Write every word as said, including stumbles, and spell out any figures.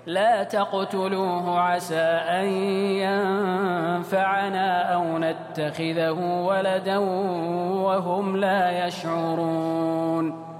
لا تقتلوه عسى أن ينفعنا أو نتخذه ولدا وهم لا يشعرون